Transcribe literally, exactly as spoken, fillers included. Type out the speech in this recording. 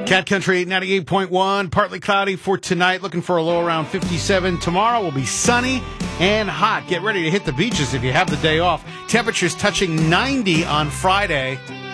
Cat Country ninety-eight point one, partly cloudy for tonight, looking for a low around fifty-seven. Tomorrow will be sunny and hot. Get ready to hit the beaches if you have the day off. Temperatures touching ninety on Friday.